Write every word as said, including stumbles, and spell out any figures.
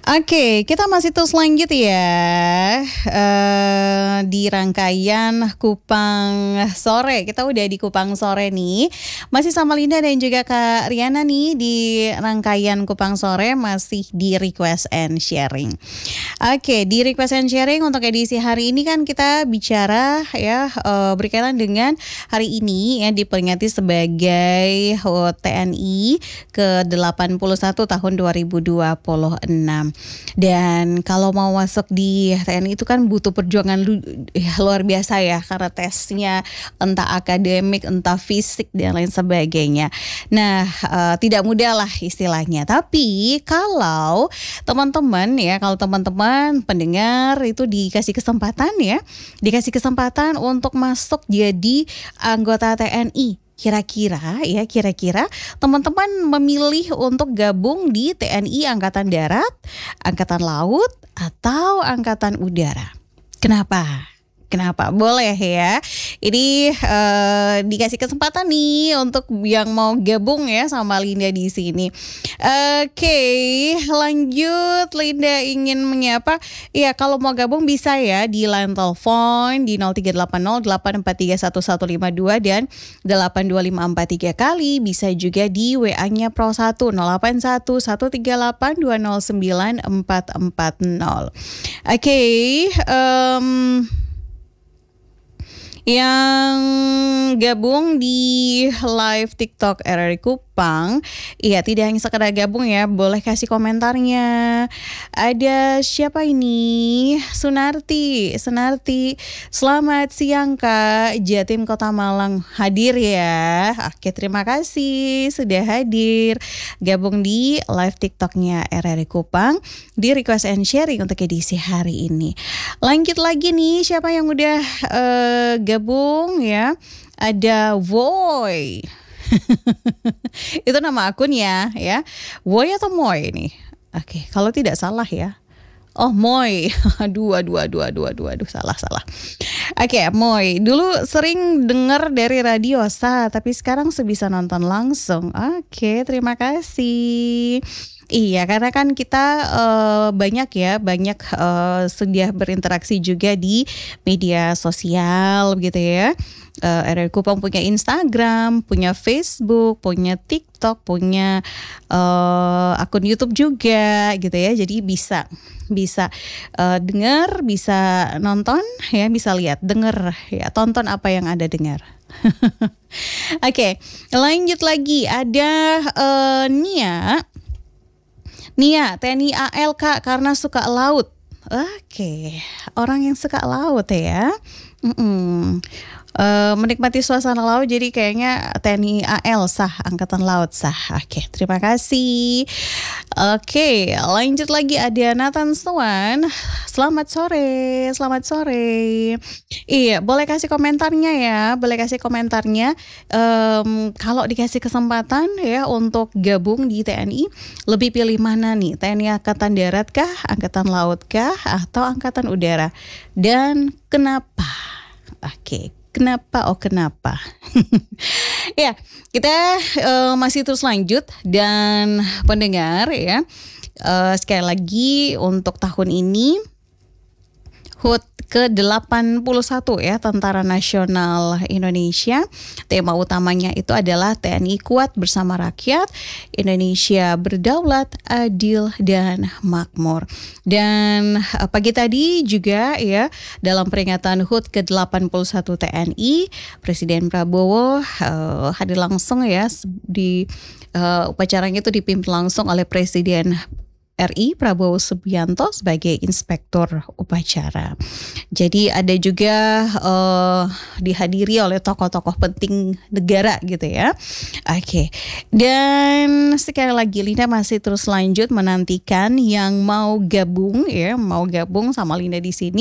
Oke, kita masih terus lanjut ya eh, di rangkaian Kupang Sore. Kita udah di Kupang Sore nih. Masih sama Linda dan juga Kak Riana nih di rangkaian Kupang Sore, masih di Request and Sharing. Oke, di Request and Sharing untuk edisi hari ini kan kita bicara ya eh, berkaitan dengan hari ini ya diperingati sebagai H U T T N I ke delapan puluh satu tahun dua ribu dua puluh enam. Dan kalau mau masuk di T N I itu kan butuh perjuangan lu, ya, luar biasa ya, karena tesnya entah akademik, entah fisik dan lain sebagainya. Nah, uh, tidak mudah lah istilahnya. Tapi kalau teman-teman ya, kalau teman-teman pendengar itu dikasih kesempatan ya, dikasih kesempatan untuk masuk jadi anggota T N I. Kira-kira ya, kira-kira teman-teman memilih untuk gabung di T N I Angkatan Darat, Angkatan Laut, atau Angkatan Udara? Kenapa? Kenapa? Boleh ya. Ini uh, dikasih kesempatan nih untuk yang mau gabung ya sama Linda di sini. Oke, okay, lanjut. Linda ingin menyapa. Ya, kalau mau gabung bisa ya di line telepon di nol tiga delapan nol delapan empat tiga satu satu lima dua dan delapan dua lima empat tiga kali. Bisa juga di W A-nya Pro satu nol delapan satu satu tiga delapan dua nol sembilan empat empat nol. Oke, okay, um, yang gabung di live TikTok R R I Kupang, iya tidak hanya sekedar gabung ya, boleh kasih komentarnya. Ada siapa ini? Sunarti, Sunarti. Selamat siang Kak, Jatim Kota Malang hadir ya. Oke, terima kasih sudah hadir. Gabung di live TikToknya R R I Kupang di Request and Sharing untuk edisi hari ini. Lanjut lagi nih, siapa yang udah uh, gabung ya? Ada Voy. Itu nama akunnya ya. Voy atau Moy nih? Oke, kalau tidak salah ya. Oh, Moy. Aduh, aduh, aduh, aduh, aduh, aduh, salah, salah. Oke, Moy. Dulu sering dengar dari radio Sa, tapi sekarang sebisa nonton langsung. Oke, terima kasih. Iya, karena kan kita uh, banyak ya, banyak uh, sudah berinteraksi juga di media sosial gitu ya. Uh, R R I Kupang punya Instagram, punya Facebook, punya TikTok, punya uh, akun YouTube juga gitu ya. Jadi bisa bisa uh, dengar, bisa nonton ya, bisa lihat, dengar ya, tonton apa yang Anda dengar. Oke, okay, lanjut lagi ada uh, Nia. Nia, T N I A L Kak, karena suka laut. Oke, orang yang suka laut ya. Mm-mm. Uh, menikmati suasana laut, jadi kayaknya T N I A L sah, Angkatan Laut sah. Oke, terima kasih. Oke, lanjut lagi ada Nathan Swan. Selamat sore, selamat sore. Iya, boleh kasih komentarnya ya, boleh kasih komentarnya. Um, kalau dikasih kesempatan ya untuk gabung di T N I, lebih pilih mana nih? T N I Angkatan Darat kah, Angkatan Laut kah, atau Angkatan Udara? Dan kenapa? Oke. Kenapa? Oh kenapa? Ya, kita uh, masih terus lanjut dan pendengar ya. Uh, sekali lagi untuk tahun ini H U T ke delapan puluh satu ya, Tentara Nasional Indonesia. Tema utamanya itu adalah T N I kuat bersama rakyat, Indonesia berdaulat, adil dan makmur. Dan pagi tadi juga ya, dalam peringatan H U T ke delapan puluh satu T N I, Presiden Prabowo uh, hadir langsung ya di uh, upacaranya itu dipimpin langsung oleh Presiden R I Prabowo Subianto sebagai inspektur upacara. Jadi ada juga uh, dihadiri oleh tokoh-tokoh penting negara gitu ya. Oke. Okay. Dan sekali lagi Linda masih terus lanjut menantikan yang mau gabung ya, mau gabung sama Linda di sini.